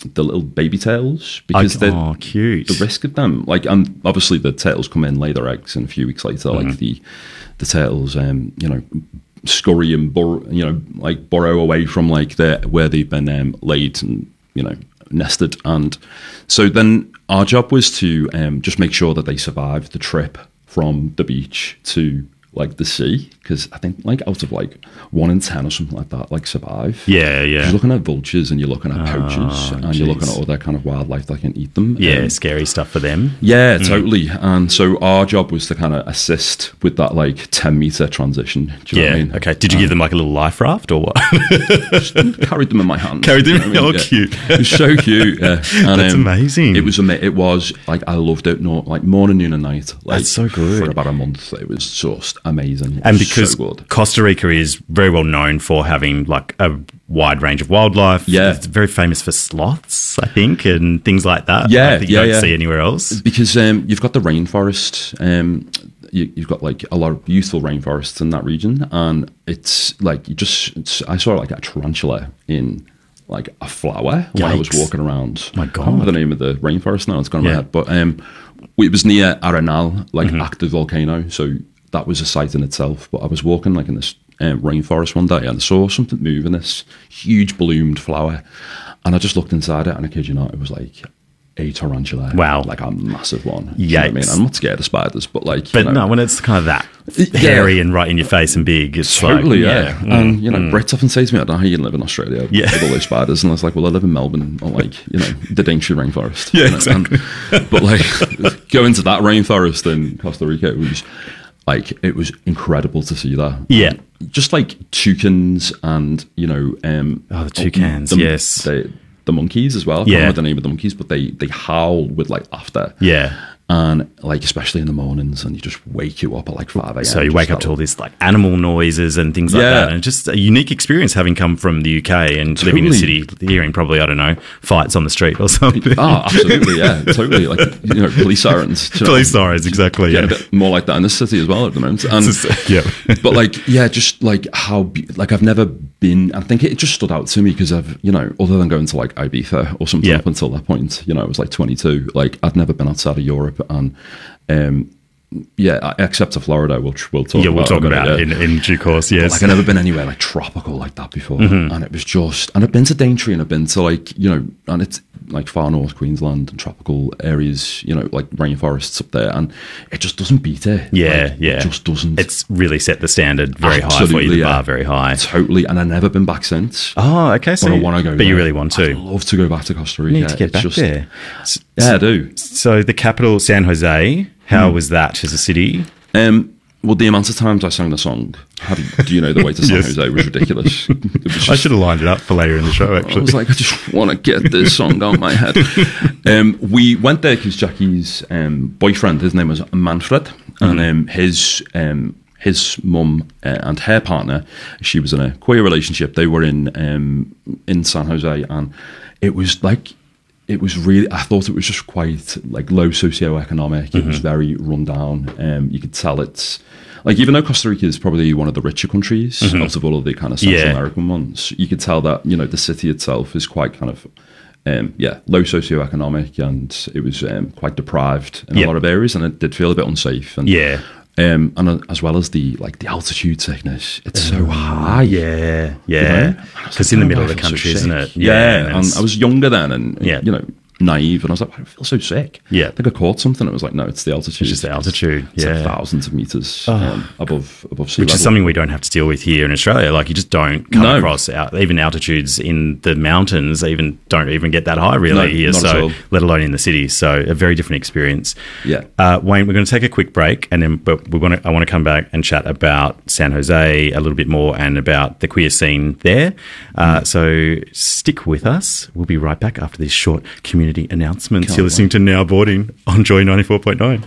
the little baby tails because oh, they're oh, cute. The risk of them, like, and obviously the turtles come in, lay their eggs, and a few weeks later, mm-hmm. like the the turtles, um, you know, scurry and bur- you know, like burrow away from like the where they've been um, laid and you know nested, and so then our job was to um, just make sure that they survived the trip from the beach to like the sea, because I think like out of like one in ten or something like that like survive. Yeah, yeah. You're looking at vultures and you're looking at poachers oh, and geez. you're looking at other kind of wildlife that can eat them. Yeah, um, scary stuff for them. Yeah, Mm. totally. And so our job was to kind of assist with that like ten meter transition. Do you yeah. know what I mean? Okay. Did you um, give them like a little life raft or what? Just carried them in my hand. Carried them. You know what I mean? Oh, Yeah. cute. It was so cute. Yeah. And, That's um, amazing. It was ama- It was like I loved it. No, like morning, noon, and night. Like, That's so good. For about a month, it was just amazing. It And was because so good. Costa Rica is very well known for having like a wide range of wildlife. Yeah. It's very famous for sloths, I think, and things like that. Yeah, I think you yeah, don't yeah. see anywhere else. Because um, you've got the rainforest. Um, you, you've got like a lot of beautiful rainforests in that region, and it's like you just. It's, I saw like a tarantula in like a flower when I was Yikes. walking around. My I can't remember God. the name of the rainforest now. It's gone in Yeah. my head, but um, it was near Arenal, like Mhm. active volcano. So that was a site in itself. But I was walking like in this um, rainforest one day and I saw something move in this huge bloomed flower, and I just looked inside it, and I kid you not, it was like a tarantula. Wow. Like a massive one. Do you know what I mean? Yikes. I'm not scared of spiders, but like, But you know, no, when it's kind of that Yeah. hairy and right in your face and big, it's totally, like, yeah. Mm, And you know, mm. Brits often say to me, "I don't know how you live in Australia Yeah. with all those spiders." And I was like, "Well, I live in Melbourne, or like you know, the Daintree rainforest." Yeah, you know? exactly. And- but like, going to that rainforest in Costa Rica, it was like it was incredible to see that. Yeah. Just like toucans and you know, um, Oh, the toucans, the, yes. the, the monkeys as well. I can't Yeah. remember the name of the monkeys, but they they howl with like laughter. Yeah. And like especially in the mornings, and you just wake you up at like five a.m. So you just wake up that- to all this like animal noises and things like Yeah. that, and just a unique experience having come from the U K and living in the Totally. city, hearing probably I don't know fights on the street or something. Oh, absolutely, yeah, totally. Like you know, police sirens. do you know? Police sirens, exactly. Getting Yeah. a bit more like that in this city as well at the moment. And yeah. but like, yeah, just like how be- like I've never been. I think it just stood out to me because I've you know, other than going to like Ibiza or something Yeah. up until that point, you know, I was like twenty-two. Like I'd never been outside of Europe, and um, yeah, except to Florida, which we'll talk. Yeah, we'll about talk in a minute, about yeah. it in, in due course. Yes. Like I've never been anywhere like tropical like that before, Mhm. and it was just. And I've been to Daintree, and I've been to like you know, and it's like far north Queensland and tropical areas, you know, like rainforests up there, and it just doesn't beat it. Yeah, Like, yeah. it just doesn't. It's really set the standard very high for you, Absolutely, the yeah. bar very high. Totally, and I've never been back since. Oh, okay. So But I want to go. but you there. really want to. I'd love to go back to Costa Rica. You need to get It's back just- there. Yeah, I do. So the capital, San Jose. How Hmm. was that as a city? Um, well, the amount of times I sang the song, how do, do you know the way to San Yes. Jose was ridiculous. It was just- I should have lined it up for later in the show. Actually, I was like, I just want to get this song out my head. Um, we went there because Jackie's um, boyfriend, his name was Manfred, and um, his um, his mum uh, and her partner, she was in a queer relationship. They were in um, in San Jose, and it was like. It was really. I thought it was just quite like low socioeconomic. It was Mhm. very run down. Um, you could tell it's like even though Costa Rica is probably one of the richer countries Mhm. out of all of the kind of Central Yeah. American ones, you could tell that you know the city itself is quite kind of um, yeah low socioeconomic, and it was um, quite deprived in Yep. a lot of areas, and it did feel a bit unsafe. And, Yeah. Um, and uh, as well as the like the altitude sickness, it's so high. Yeah, yeah. You know? Because in the middle of the country, isn't it? Yeah, and and, it's- I was younger then, and Yeah. you know, naive, and I was like, I feel so sick. Yeah. I think I caught something. It was like, no, it's the altitude. It's just the altitude. It's yeah. like thousands of meters Oh. um, above above sea Which level. is something we don't have to deal with here in Australia. Like you just don't come No. across out, even altitudes in the mountains. Even don't even get that high really No, here. not at So all. let alone in the city. So a very different experience. Yeah. Uh, Wayne, we're going to take a quick break, and then but we want to. I want to come back and chat about San Jose a little bit more and about the queer scene there. Uh, so stick with us. We'll be right back after this short community announcements. Can't You're listening to Now Boarding on Joy ninety-four point nine.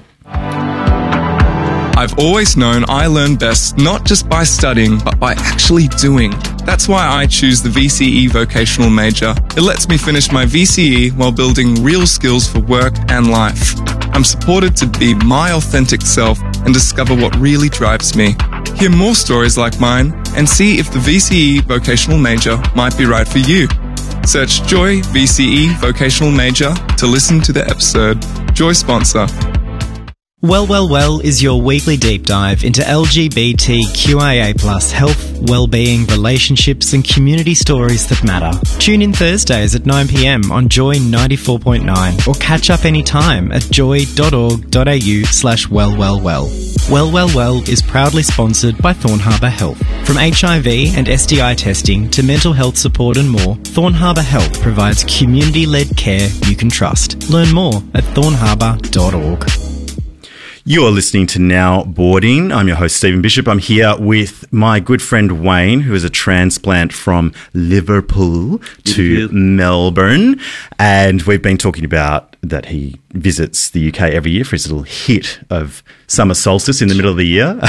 I've always known I learn best not just by studying, but by actually doing. That's why I choose the V C E vocational major. It lets me finish my V C E while building real skills for work and life. I'm supported to be my authentic self and discover what really drives me. Hear more stories like mine and see if the V C E vocational major might be right for you. Search Joy V C E Vocational Major to listen to the episode. Joy sponsor. Well, Well, Well is your weekly deep dive into L G B T Q I A plus health, well-being, relationships and community stories that matter. Tune in Thursdays at nine p m on Joy ninety-four point nine or catch up anytime at joy.org.au slash wellwellwell. Well, Well, Well is proudly sponsored by Thorn Harbour Health. From H I V and S D I testing to mental health support and more, Thorn Harbour Health provides community-led care you can trust. Learn more at thorn harbour dot org. You're listening to Now Boarding. I'm your host, Stephen Bishop. I'm here with my good friend Wayne, who is a transplant from Liverpool to Melbourne. And we've been talking about that he visits the U K every year for his little hit of summer solstice in the middle of the year.